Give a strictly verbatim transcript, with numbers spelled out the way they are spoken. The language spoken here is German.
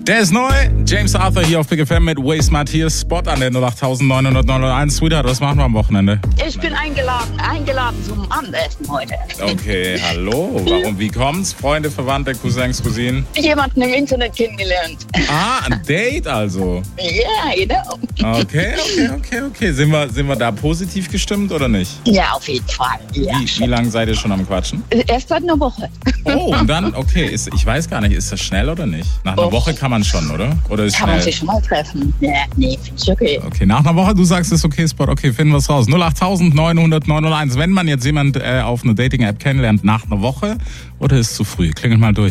Der ist neu. James Arthur hier auf Big F M mit Waste Matthias. Spot an der null acht neun null neun eins. Sweetheart, was machen wir am Wochenende? Ich bin eingeladen, eingeladen zum Abendessen heute. Okay, hallo. Warum, wie kommt's? Freunde, Verwandte, Cousins, Cousinen? Jemanden im Internet kennengelernt. Ah, ein Date also. Ja, genau. Okay, okay, okay, okay. Sind wir, sind wir da positiv gestimmt oder nicht? Ja, auf jeden Fall. Ja. Wie, wie lange seid ihr schon am Quatschen? Erst seit einer Woche. Oh, und dann, okay, ist, ich weiß gar nicht, ist das schnell oder nicht? Nach einer Och. Woche kann man schon, oder? Oder ist Kann schnell? man sich schon mal treffen? Ja, nee, finde ich okay. Okay, nach einer Woche, du sagst, ist okay, Spot, okay, finden wir es raus. null acht neun null neun null eins. Wenn man jetzt jemand äh, auf einer Dating-App kennenlernt, nach einer Woche oder ist es zu früh? Klingelt mal durch.